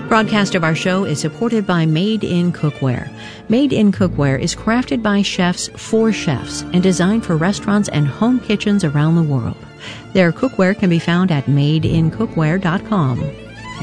Broadcast of our show is supported by Made in Cookware. Made in Cookware is crafted by chefs for chefs and designed for restaurants and home kitchens around the world. Their cookware can be found at madeincookware.com.